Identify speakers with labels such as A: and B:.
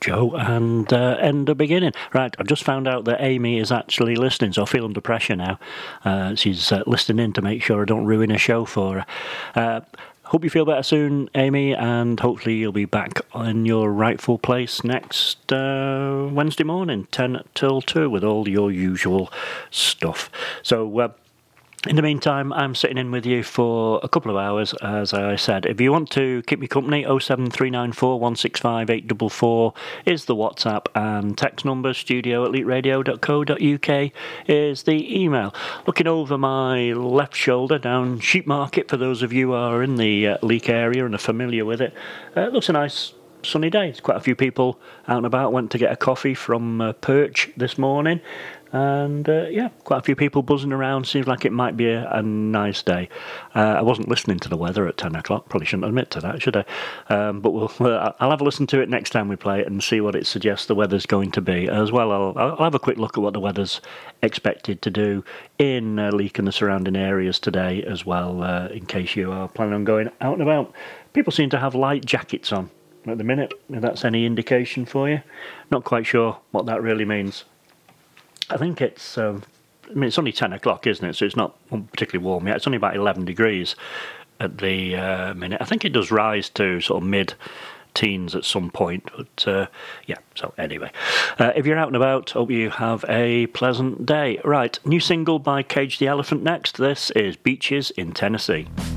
A: Joe, and end the beginning. Right, I've just found out that Amy is actually listening, so I feel under pressure now. She's listening in to make sure I don't ruin a show for her. Hope you feel better soon, Amy, and hopefully you'll be back in your rightful place next Wednesday morning, 10 till 2, with all your usual stuff. So, in the meantime, I'm sitting in with you for a couple of hours, as I said. If you want to keep me company, 07394 165 844 is the WhatsApp, and text number studio@leakradio.co.uk is the email. Looking over my left shoulder down Sheep Market, for those of you who are in the Leek area and are familiar with it, it looks a nice sunny day. There's quite a few people out and about. Went to get a coffee from Perch this morning. And, quite a few people buzzing around. Seems like it might be a nice day. I wasn't listening to the weather at 10 o'clock. Probably shouldn't admit to that, should I? But I'll have a listen to it next time we play it and see what it suggests the weather's going to be. As well, I'll have a quick look at what the weather's expected to do in Leek and the surrounding areas today as well, in case you are planning on going out and about. People seem to have light jackets on at the minute, if that's any indication for you. Not quite sure what that really means. I think it's it's only 10 o'clock, isn't it? So it's not particularly warm yet. It's only about 11 degrees at the minute. I think it does rise to sort of mid-teens at some point. But, so anyway. If you're out and about, hope you have a pleasant day. Right, new single by Cage the Elephant next. This is Beaches in Tennessee.